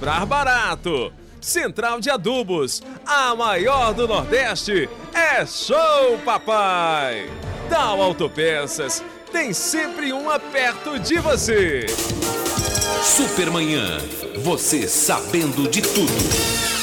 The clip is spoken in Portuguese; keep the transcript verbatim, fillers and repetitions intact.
comprar barato. Central de Adubos, a maior do Nordeste, é Show Papai. Tal Autopeças, tem sempre uma perto de você. Supermanhã, você sabendo de tudo.